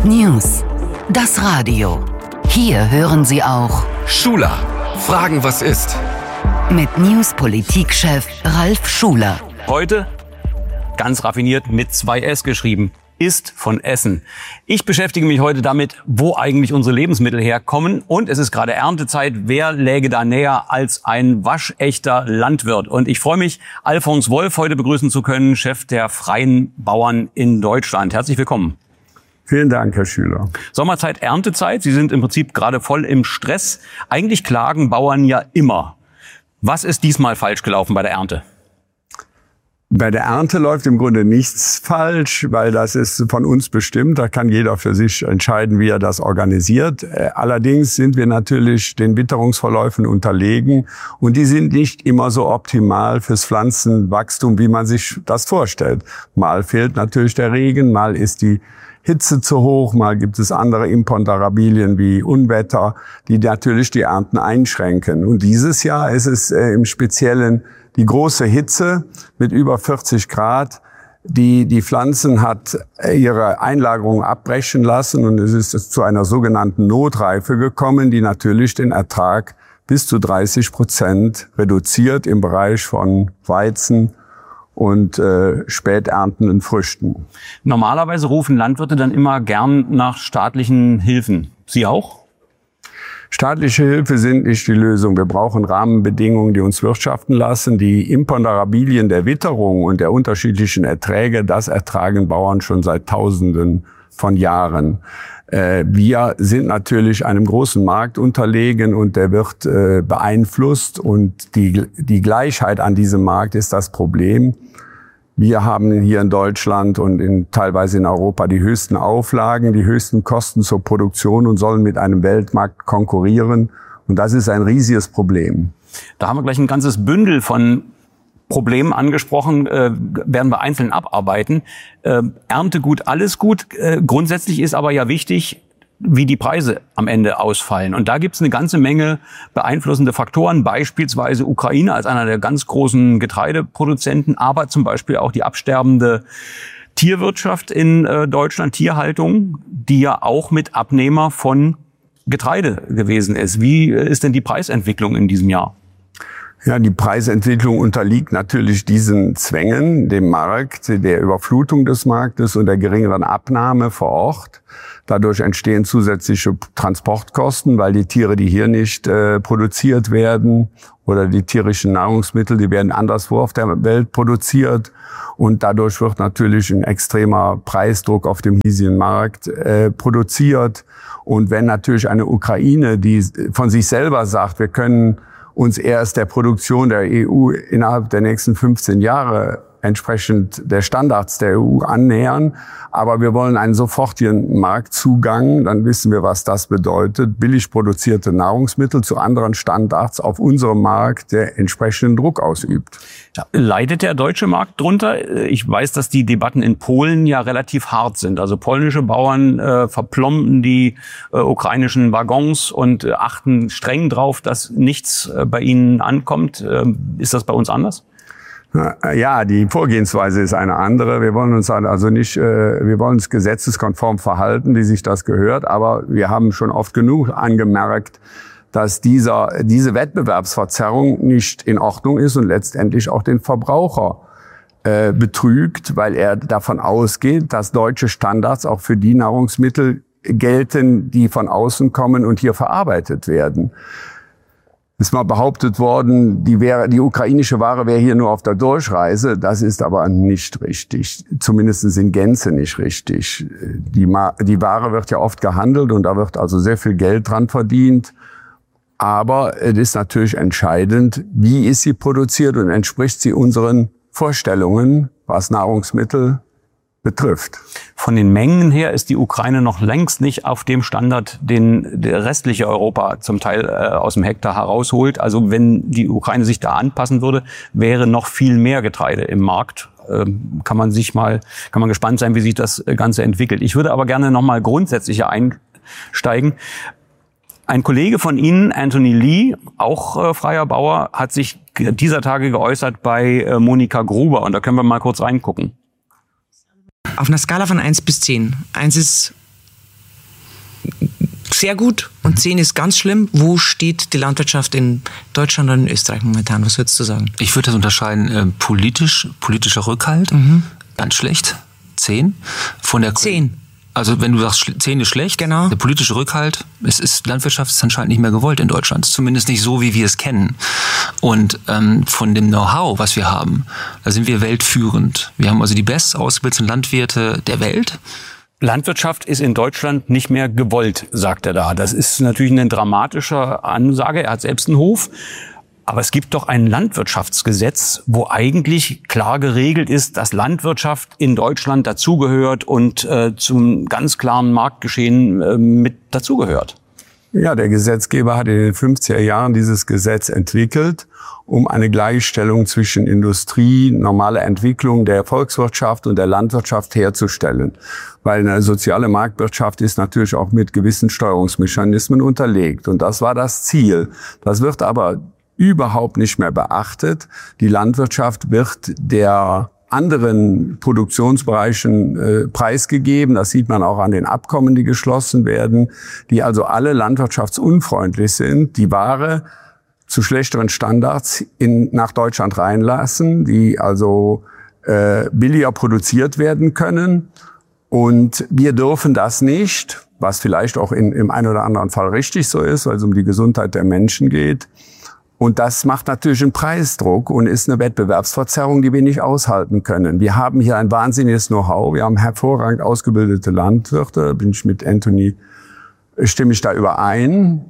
News. Das Radio. Hier hören Sie auch Schuler. Fragen, was ist? Mit News-Politik-Chef Ralf Schuler. Heute ganz raffiniert mit 2 S geschrieben. Ist von Essen. Ich beschäftige mich heute damit, wo eigentlich unsere Lebensmittel herkommen. Und es ist gerade Erntezeit. Wer läge da näher als ein waschechter Landwirt? Und ich freue mich, Alfons Wolf heute begrüßen zu können, Chef der Freien Bauern in Deutschland. Herzlich willkommen. Vielen Dank, Herr Schüler. Sommerzeit, Erntezeit. Sie sind im Prinzip gerade voll im Stress. Eigentlich klagen Bauern ja immer. Was ist diesmal falsch gelaufen bei der Ernte? Bei der Ernte läuft im Grunde nichts falsch, weil das ist von uns bestimmt. Da kann jeder für sich entscheiden, wie er das organisiert. Allerdings sind wir natürlich den Witterungsverläufen unterlegen und die sind nicht immer so optimal fürs Pflanzenwachstum, wie man sich das vorstellt. Mal fehlt natürlich der Regen, mal ist die Hitze zu hoch, mal gibt es andere Imponderabilien wie Unwetter, die natürlich die Ernten einschränken. Und dieses Jahr ist es im Speziellen die große Hitze mit über 40 Grad, die Pflanzen hat ihre Einlagerung abbrechen lassen und es ist zu einer sogenannten Notreife gekommen, die natürlich den Ertrag bis zu 30% reduziert im Bereich von Weizen und spät erntenden Früchten. Normalerweise rufen Landwirte dann immer gern nach staatlichen Hilfen. Sie auch? Staatliche Hilfe sind nicht die Lösung. Wir brauchen Rahmenbedingungen, die uns wirtschaften lassen. Die Imponderabilien der Witterung und der unterschiedlichen Erträge, das ertragen Bauern schon seit Tausenden von Jahren. Wir sind natürlich einem großen Markt unterlegen und der wird beeinflusst. Und die Gleichheit an diesem Markt ist das Problem. Wir haben hier in Deutschland und teilweise in Europa die höchsten Auflagen, die höchsten Kosten zur Produktion und sollen mit einem Weltmarkt konkurrieren. Und das ist ein riesiges Problem. Da haben wir gleich ein ganzes Bündel von Problemen angesprochen, werden wir einzeln abarbeiten. Erntegut, alles gut. Grundsätzlich ist aber ja wichtig, wie die Preise am Ende ausfallen. Und da gibt's eine ganze Menge beeinflussende Faktoren, beispielsweise Ukraine als einer der ganz großen Getreideproduzenten, aber zum Beispiel auch die absterbende Tierwirtschaft in Deutschland, Tierhaltung, die ja auch mit Abnehmer von Getreide gewesen ist. Wie ist denn die Preisentwicklung in diesem Jahr? Ja, die Preisentwicklung unterliegt natürlich diesen Zwängen, dem Markt, der Überflutung des Marktes und der geringeren Abnahme vor Ort. Dadurch entstehen zusätzliche Transportkosten, weil die Tiere, die hier nicht produziert werden oder die tierischen Nahrungsmittel, die werden anderswo auf der Welt produziert. Und dadurch wird natürlich ein extremer Preisdruck auf dem hiesigen Markt produziert. Und wenn natürlich eine Ukraine, die von sich selber sagt, wir können uns erst der Produktion der EU innerhalb der nächsten 15 Jahre entsprechend der Standards der EU annähern. Aber wir wollen einen sofortigen Marktzugang. Dann wissen wir, was das bedeutet. Billig produzierte Nahrungsmittel zu anderen Standards auf unserem Markt, der entsprechenden Druck ausübt. Ja, leidet der deutsche Markt drunter? Ich weiß, dass die Debatten in Polen ja relativ hart sind. Also polnische Bauern verplomben die ukrainischen Waggons und achten streng drauf, dass nichts bei ihnen ankommt. Ist das bei uns anders? Ja, die Vorgehensweise ist eine andere. Wir wollen uns also nicht, wir wollen uns gesetzeskonform verhalten, wie sich das gehört. Aber wir haben schon oft genug angemerkt, dass diese Wettbewerbsverzerrung nicht in Ordnung ist und letztendlich auch den Verbraucher betrügt, weil er davon ausgeht, dass deutsche Standards auch für die Nahrungsmittel gelten, die von außen kommen und hier verarbeitet werden. Es ist mal behauptet worden, die ukrainische Ware wäre hier nur auf der Durchreise. Das ist aber nicht richtig. Zumindest in Gänze nicht richtig. Die Ware wird ja oft gehandelt und da wird also sehr viel Geld dran verdient. Aber es ist natürlich entscheidend, wie ist sie produziert und entspricht sie unseren Vorstellungen, was Nahrungsmittel betrifft. Von den Mengen her ist die Ukraine noch längst nicht auf dem Standard, den der restliche Europa zum Teil aus dem Hektar herausholt. Also wenn die Ukraine sich da anpassen würde, wäre noch viel mehr Getreide im Markt. Kann man gespannt sein, wie sich das Ganze entwickelt. Ich würde aber gerne noch mal grundsätzlicher einsteigen. Ein Kollege von Ihnen, Anthony Lee, auch freier Bauer, hat sich dieser Tage geäußert bei Monika Gruber. Und da können wir mal kurz reingucken. Auf einer Skala von 1 bis 10. 1 ist sehr gut und 10 ist ganz schlimm. Wo steht die Landwirtschaft in Deutschland und in Österreich momentan? Was würdest du sagen? Ich würde das unterscheiden, politischer Rückhalt, ganz schlecht, 10. Von der 10. Also wenn du sagst, 10 ist schlecht, genau. Der politische Rückhalt, Landwirtschaft ist anscheinend nicht mehr gewollt in Deutschland. Zumindest nicht so, wie wir es kennen. Und von dem Know-how, was wir haben, da sind wir weltführend. Wir haben also die best ausgebildeten Landwirte der Welt. Landwirtschaft ist in Deutschland nicht mehr gewollt, sagt er da. Das ist natürlich eine dramatische Ansage. Er hat selbst einen Hof. Aber es gibt doch ein Landwirtschaftsgesetz, wo eigentlich klar geregelt ist, dass Landwirtschaft in Deutschland dazugehört und zum ganz klaren Marktgeschehen mit dazugehört. Ja, der Gesetzgeber hat in den 50er Jahren dieses Gesetz entwickelt, um eine Gleichstellung zwischen Industrie, normaler Entwicklung der Volkswirtschaft und der Landwirtschaft herzustellen. Weil eine soziale Marktwirtschaft ist natürlich auch mit gewissen Steuerungsmechanismen unterlegt. Und das war das Ziel. Das wird aber überhaupt nicht mehr beachtet. Die Landwirtschaft wird der anderen Produktionsbereichen preisgegeben. Das sieht man auch an den Abkommen, die geschlossen werden, die also alle landwirtschaftsunfreundlich sind, die Ware zu schlechteren Standards nach Deutschland reinlassen, die also billiger produziert werden können. Und wir dürfen das nicht, was vielleicht auch im einen oder anderen Fall richtig so ist, weil es um die Gesundheit der Menschen geht. Und das macht natürlich einen Preisdruck und ist eine Wettbewerbsverzerrung, die wir nicht aushalten können. Wir haben hier ein wahnsinniges Know-how. Wir haben hervorragend ausgebildete Landwirte. Bin ich mit Anthony, stimme ich da überein.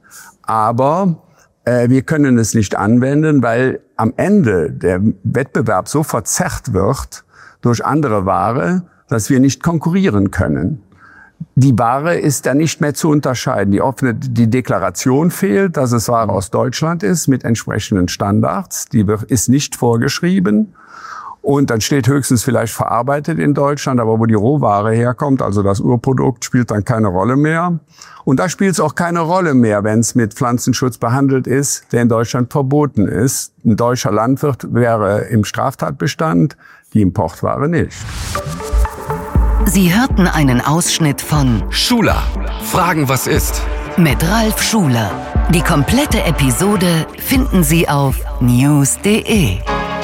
Aber wir können es nicht anwenden, weil am Ende der Wettbewerb so verzerrt wird durch andere Ware, dass wir nicht konkurrieren können. Die Ware ist dann nicht mehr zu unterscheiden. Die Deklaration fehlt, dass es Ware aus Deutschland ist mit entsprechenden Standards. Die ist nicht vorgeschrieben. Und dann steht höchstens vielleicht verarbeitet in Deutschland, aber wo die Rohware herkommt, also das Urprodukt, spielt dann keine Rolle mehr. Und da spielt es auch keine Rolle mehr, wenn es mit Pflanzenschutz behandelt ist, der in Deutschland verboten ist. Ein deutscher Landwirt wäre im Straftatbestand, die Importware nicht. Sie hörten einen Ausschnitt von Schuler, Fragen, was ist? mit Ralf Schuler. Die komplette Episode finden Sie auf news.de.